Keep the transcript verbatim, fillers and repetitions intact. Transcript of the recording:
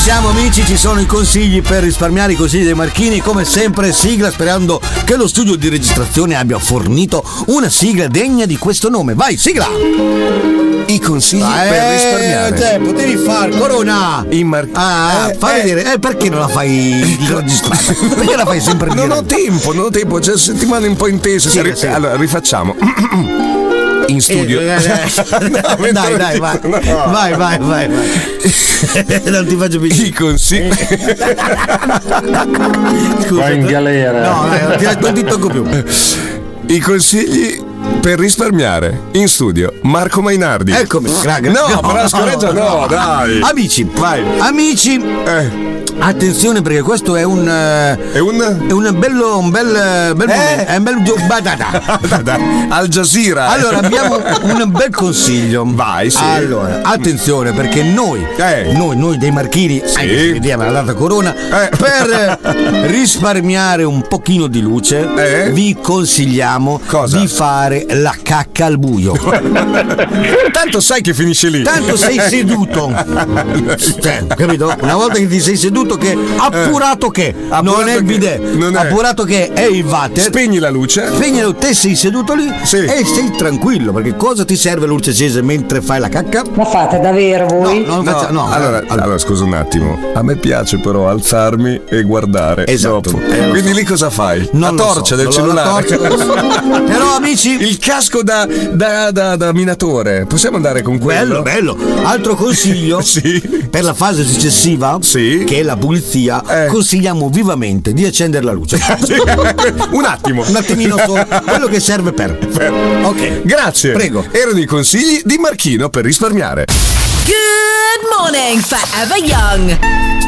siamo amici, ci sono i consigli per risparmiare, i consigli dei Marchini, come sempre sigla, sperando che lo studio di registrazione abbia fornito una sigla degna di questo nome. Vai, sigla! I consigli eh, per risparmiare. Te, potevi far Corona! I mar- ah, eh, fai eh. vedere, eh, perché non la fai registrata? Perché la fai sempre in Non ho diretta? tempo, non ho tempo, c'è settimane un po' intense. Sì, Ri- sì. Allora, rifacciamo. In studio. Eh, eh, No, dai, dai, vai. no. vai, vai, vai, vai. Non ti faccio più. I consigli. Scusa, Vai in galera. No, dai, non ti, non ti tocco più. I consigli per risparmiare. In studio, Marco Mainardi. Eccomi, raga. No, però la scorreggia no, dai. Amici, Vai. Amici, Eh, attenzione perché questo è un eh, è un è un bello un bel bel Eh? momento, è un bel gio- batata. Al Jazeera. Allora abbiamo un bel consiglio. Vai, sì. Allora, attenzione perché noi Eh. noi noi dei Marchini, Sì. anche se vediamo la data Corona, Eh. per risparmiare un pochino di luce, Eh? vi consigliamo Cosa? di fare la cacca al buio. Tanto sai che finisce lì. Tanto sei seduto, cioè, capito? Una volta che ti sei seduto, che appurato che Appurato non è il che bidet, non è. appurato che è il water. Spegni la luce. Spegnilo, te sei seduto lì Sì. e sei tranquillo, perché cosa ti serve la luce accesa mentre fai la cacca? Ma fate davvero voi? No, non No, faccia- no, allora, allora. allora, scusa un attimo. A me piace però alzarmi e guardare. Esatto. dopo. Eh, lo Quindi so. lì cosa fai? Non la lo torcia so, del la cellulare. torcia non lo so. Però amici, Il casco da, da, da, da minatore. Possiamo andare con quello? bello, bello. Altro consiglio Sì. per la fase successiva, Sì. che è la pulizia, Eh. consigliamo vivamente di accendere la luce. Un attimo. Un attimino solo, quello che serve per. Ok. Grazie. Prego. Erano i consigli di Marchino per risparmiare. Good morning, Forever Young.